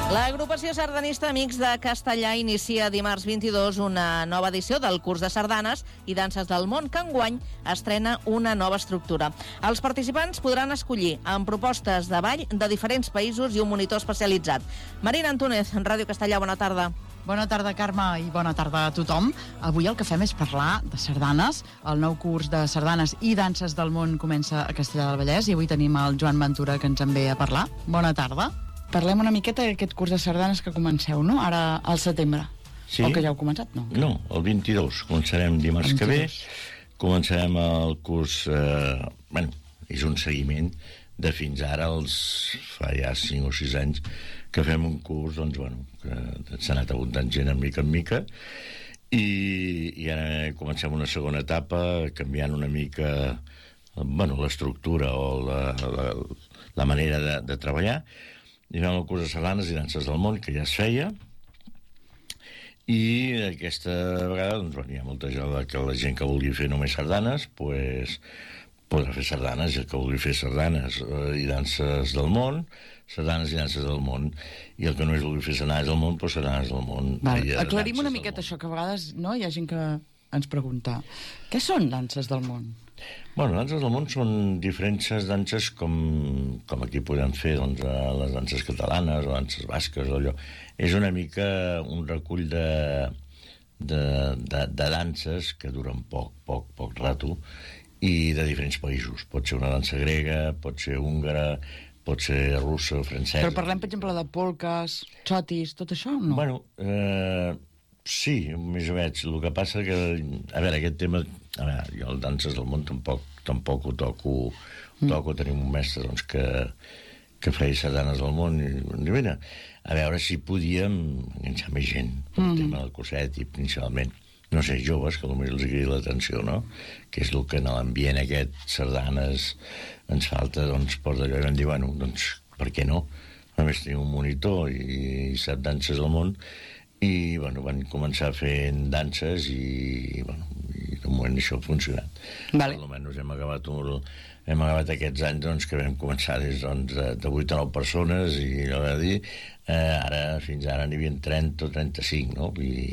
L'agrupació sardanista Amics de Castellà inicia dimarts 22 una nova edició del curs de sardanes i danses del món, que enguany estrena una nova estructura. Els participants podran escollir amb propostes de ball de diferents països i un monitor especialitzat. Marina Antúnez, Ràdio Castellà, bona tarda. Bona tarda, Carme, i bona tarda a tothom. Avui el que fem és parlar de sardanes. El nou curs de sardanes i danses del món comença a Castellar del Vallès i avui tenim el Joan Ventura, que ens en ve a parlar. Bona tarda. Parlem una miqueta d'aquest curs de sardanes que comenceu, no? Ara, al setembre. Sí. O que ja heu començat, no? No, el 22. Començarem dimarts que ve. Començarem el curs... és un seguiment de fins ara, fa ja 5 o 6 anys, que fem un curs, doncs, que s'ha anat abundant gent en mica, i ara comencem una segona etapa, canviant una mica l'estructura o la manera de treballar. I fem el curs de sardanes i danses del món, que ja es feia, i aquesta vegada hi ha molta gent, que la gent que vulgui fer només sardanes podrà fer sardanes, i el que vulgui fer sardanes i danses del món, sardanes i danses del món, i el que només vulgui fer sardanes del món, doncs sardanes del món. Aclarim una miqueta això, que a vegades hi ha gent que ens pregunta què són danses del món? Danses del món són diferents danses com aquí podem fer les danses catalanes o danses basques o allò. És una mica un recull de danses que duren poc rato i de diferents països. Pot ser una dansa grega, pot ser húngara, pot ser russa o francesa. Però parlem, per exemple, de polques, xotis, tot això, no? Sí, més o menys. El que passa que, aquest tema... jo el danses del món tampoc ho toco. Tenim un mestre que feia sardanes del món i mira, a veure si podíem enganxar més gent pel tema del curset i principalment, no sé, joves, que potser els agradi l'atenció, no? Que és el que en l'ambient aquest sardanes ens falta, per d'allò, i vam dir, per què no? Només tenim un monitor i sap danses del món, i van començar fent danses i de moment això ha funcionat. Almenys hem acabat aquests anys que vam començar des de 8 o 9 persones i fins ara n'hi havia 30 o 35, no?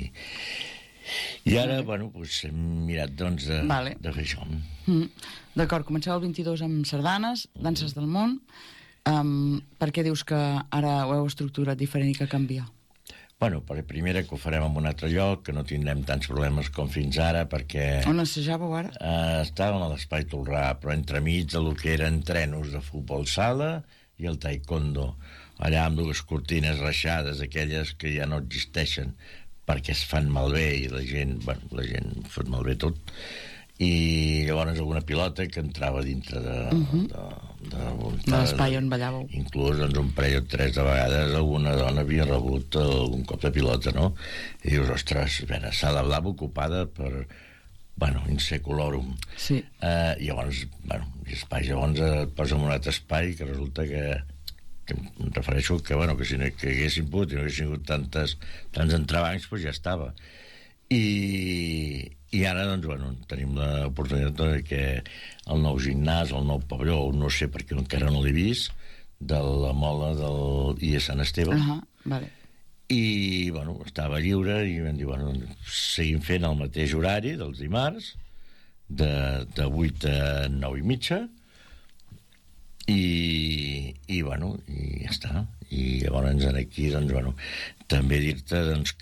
I ara hem mirat de fer això. D'acord, comenceu el 22 amb sardanes, danses del món. Per què dius que ara ho heu estructurat diferent i que canvia? Per primera, que ho farem en un altre lloc, que no tindrem tants problemes com fins ara, perquè... On assajàveu ara? Estàvem a l'Espai Tolrà, però entremig del que eren entrenos de futbol sala i el taekwondo, allà amb dues cortines reixades, aquelles que ja no existeixen, perquè es fan malbé i la gent fot malbé tot, i llavors alguna pilota que entrava dintre de l'espai on ballàveu. Inclús un parell o 3 de vegades alguna dona havia rebut algun cop de pilota, no? I dius, ostres, s'ha de lavabo ocupada per in secolorum. Sí. I llavors, espais, llavors et posa en un altre espai que resulta que em refereixo que si no haguessin pogut i no haguessin hagut tants entrebancs, doncs ja estava. I ara, tenim l'oportunitat que el nou gimnàs, el nou pavelló, no sé perquè encara no l'he vist, de la mola del IES Sant Esteve, i, estava lliure, i vam dir, seguim fent el mateix horari dels dimarts, de 8 a 9 i mitja, i ja està. I llavors aquí, també dir-te,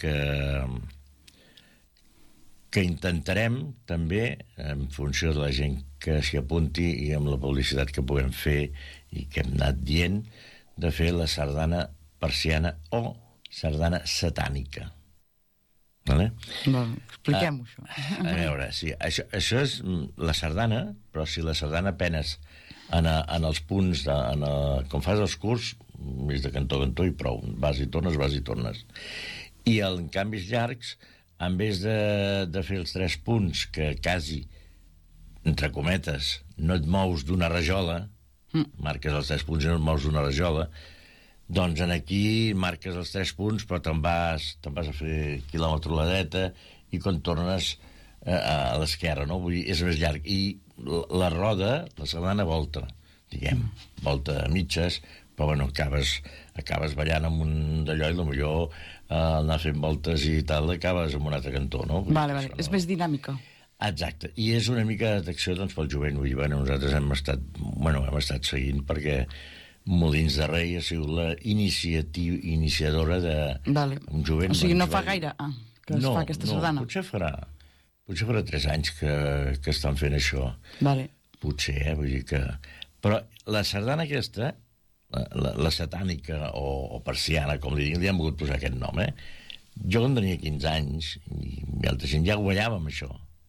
que intentarem també, en funció de la gent que s'hi apunti i amb la publicitat que puguem fer i que hem anat dient, de fer la sardana persiana o sardana satànica. Expliquem-ho, això. A veure, sí, això és la sardana, però si la sardana apenes en els punts, com fas els curs, és de cantó a cantó i prou, vas i tornes. I en canvis llargs, en vez de fer els 3 punts que quasi, entre cometes, no et mous d'una rajola, marques els 3 punts i no et mous d'una rajola, doncs aquí marques els 3 punts però te'n vas a fer quilòmetre la dreta i quan tornes a l'esquerra, no? Vull dir, és més llarg. I la roda, la sardana volta, volta a mitges, però bueno, acabes ballant amb un d'allò i potser anar fent voltes i tal, acabes amb un altre cantó, no? Vale. És més dinàmica. Exacte, i és una mica d'atracció doncs, pel jovent. Vull dir, bueno, nosaltres hem estat seguint perquè Molins de Rei ha sigut la iniciadora de un jovent. O sigui, no fa gaire que es fa aquesta sardana. No, potser farà 3 anys que estan fent això. Vale. Potser, vull dir que... Però la sardana aquesta, la satànica o persiana, com li han volgut posar aquest nom, jo quan tenia 15 anys, i altra gent ja ho ballàvem, això,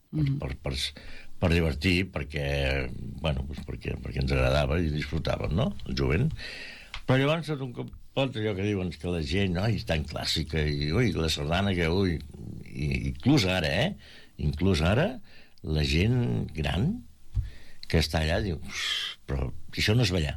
per divertir, perquè ens agradava i disfrutàvem, no?, el jovent. Però llavors, un cop pot, allò que diuen que la gent, és tan clàssica, i la sardana, que inclús ara, la gent gran que està allà diu, però això no és ballar.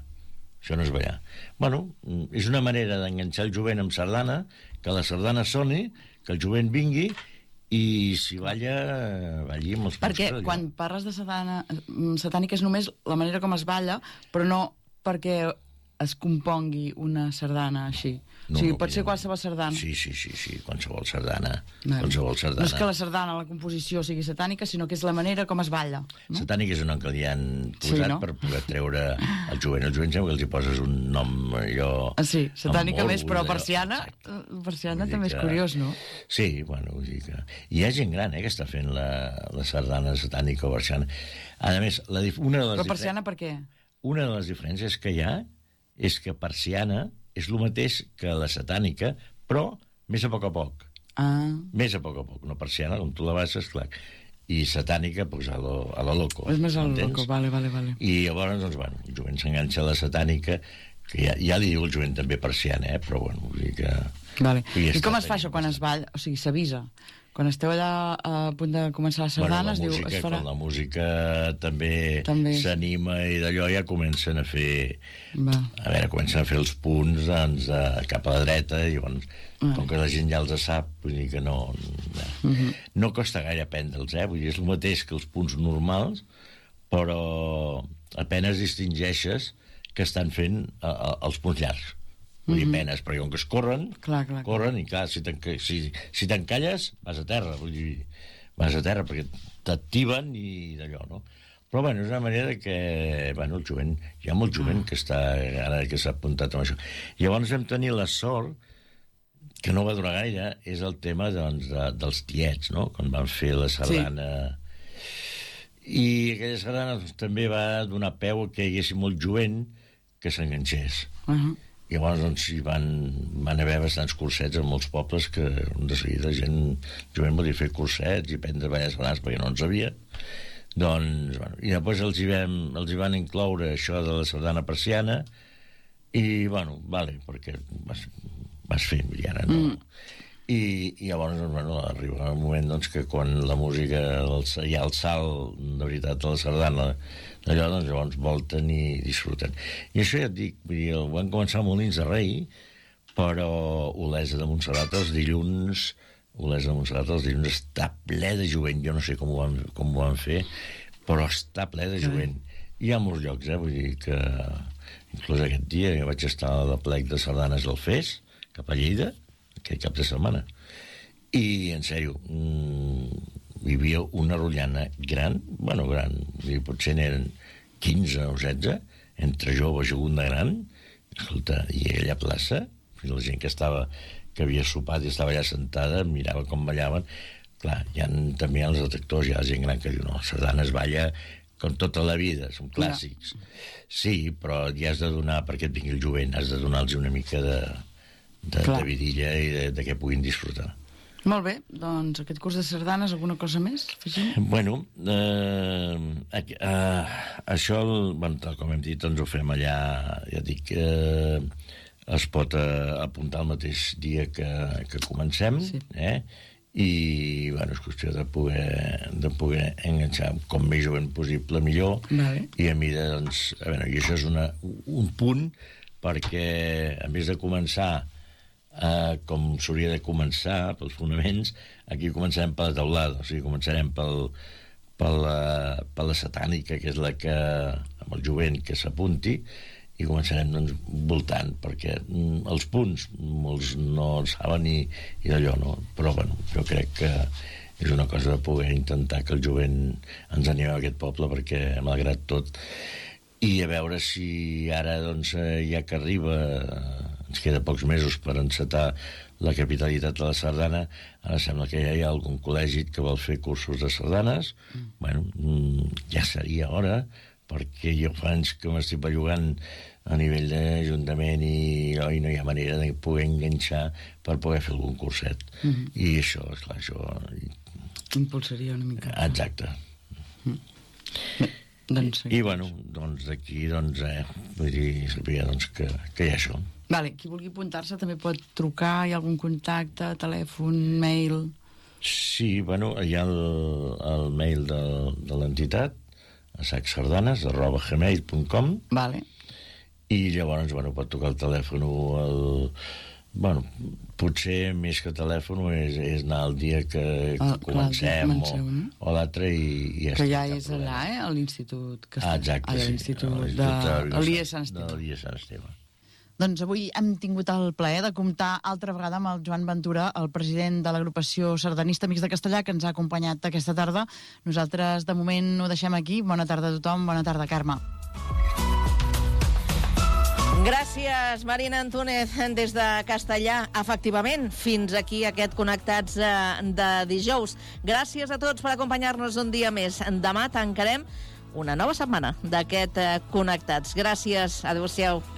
Bueno, és una manera d'enganxar el jovent amb sardana, que la sardana soni, que el jovent vingui, i si balli amb els... Perquè quan parles de sardana satànica és només la manera com es balla, però no perquè es compongui una sardana així. O sigui, pot ser qualsevol sardana. Sí, qualsevol sardana. No és que la sardana, la composició sigui satànica, sinó que és la manera com es balla. Satànica és un nom que li han posat per poder treure el jovent. El jovent sembla que els hi poses un nom allò... Sí, satànica més, però persiana també és curiós, no? Sí, bueno, vull dir que... Hi ha gent gran, que està fent la sardana satànica o persiana. A més, però persiana per què? Una de les diferències que hi ha és que persiana és el mateix que la satànica, però més a poc a poc. Més a poc a poc. No persiana, com tu la baixes, clar. I satànica, doncs, a lo loco. És més a lo loco, vale. I llavors, doncs, bueno, el jovent s'enganxa a la satànica, que ja li diu el jovent també persiana, però bueno, vull dir que... Vale. I com es fa això quan es balla? O sigui, s'avisa. Quan esteu allà a punt de començar la sardana, es diu... Quan la música també s'anima i d'allò ja comencen a fer... comencen a fer els punts cap a la dreta i llavors, com que la gent ja els sap, vull dir que no... No costa gaire aprendre'ls, vull dir, és el mateix que els punts normals, però apenes distingeixes que estan fent els punts llargs. Vull dir, penes, perquè com que es corren, i clar, si t'encalles, vas a terra, vull dir, perquè t'activen i d'allò, no? Però, bueno, és una manera que, bueno, el jovent, hi ha molt jovent que està, ara que s'ha apuntat amb això. Llavors vam tenir la sort, que no va durar gaire, és el tema, doncs, dels tiets, no?, quan van fer la sardana... I aquella sardana també va donar peu que hi hagués molt jovent que s'enganxés. Llavors, doncs, hi van haver bastants cursets en molts pobles que de seguida gent jovent volia fer cursets i aprendre a ballar sardanes perquè no en sabia. Doncs, bueno, i després els hi van incloure això de la sardana persiana i, bueno, vale, perquè vas fent, i ara no... I llavors, bueno, arriba un moment doncs, que quan la música hi ha el salt, de veritat, de la sardana, allò, doncs, llavors volten i disfruten. I això ja et dic, vull dir, ho van començar a Molins de Rei, però Olesa de Montserrat els dilluns està ple de jovent. Jo no sé com ho van fer, però està ple de jovent. Hi ha molts llocs, vull dir que... Inclús aquest dia que vaig estar a la plec de sardanes del Fes, cap a Lleida, aquest cap de setmana. I, en sèrio, hi havia una rotllana gran, potser n'eren 15 o 16, entre joves i algun de gran, escolta, i a aquella plaça, la gent que havia sopat i estava allà sentada, mirava com ballaven. Clar, també hi ha els detractors, hi ha gent gran que diu, no, sardana es balla com tota la vida, són clàssics. Sí, però ja has de donar, perquè et vingui el jovent, has de donar-los una mica de vidilla i de què puguin disfrutar. Molt bé, doncs aquest curs de sardanes, alguna cosa més? Bueno, això, tal com hem dit, doncs ho fem allà, ja dic, es pot apuntar el mateix dia que comencem, i, bueno, és qüestió de poder enganxar com més jovent possible, millor, i a mida, doncs, i això és un punt, perquè, a més de començar com s'hauria de començar, pels fonaments, aquí començarem per la teulada, o sigui, començarem per la satànica, que és la que, amb el jovent que s'apunti, i començarem doncs, voltant, perquè els punts molts no els saben i d'allò, no? Però bueno, jo crec que és una cosa de poder intentar que el jovent ens animem a aquest poble, perquè malgrat tot, i a veure si ara doncs, ja que arriba, ens queda pocs mesos per encetar la capitalitat de la sardana, ara sembla que ja hi ha algun col·legi que vol fer cursos de sardanes. Bueno, ja seria hora, perquè jo fa anys que m'estic bellugant a nivell d'Ajuntament i no hi ha manera de poder enganxar per poder fer algun curset. I això, esclar, això... Impulsaria una mica. Exacte. Doncs sí. I, bueno, doncs d'aquí, doncs, vull dir, sabia doncs, que hi ha això. Vale, qui vulgui apuntar-se també pot trucar, hi ha algun contacte, telèfon, mail... Sí, bueno, hi ha el mail de l'entitat, sacsardanes@gmail.com. Vale. I llavors, bueno, pot tocar el telèfon bueno, potser més que telèfon és anar el dia que comencem o l'altre i que ja és allà, a l'Institut exacte, a l'Institut de l'IE Sant Esteve. Doncs avui hem tingut el plaer de comptar altra vegada amb el Joan Ventura, el president de l'agrupació sardanista Amics de Castellà, que ens ha acompanyat aquesta tarda. Nosaltres, de moment, ho deixem aquí. Bona tarda a tothom. Bona tarda, Carme. Gràcies, Marina Antúnez, des de Castellà. Efectivament, fins aquí aquest Connectats de dijous. Gràcies a tots per acompanyar-nos un dia més. Demà tancarem una nova setmana d'aquest Connectats. Gràcies, adéu-siau.